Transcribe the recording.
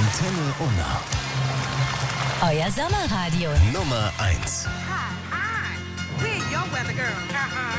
Antenne Unna. Euer Sommerradio. Nummer 1. Hi, we're your weather girl.